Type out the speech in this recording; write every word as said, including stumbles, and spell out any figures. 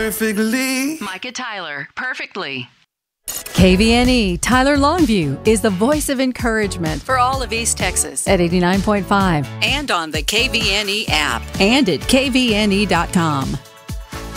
perfectly. Micah Tyler, perfectly. K V N E Tyler Longview is the voice of encouragement For all of East Texas. at eighty-nine point five And on the K V N E app. and at K V N E dot com.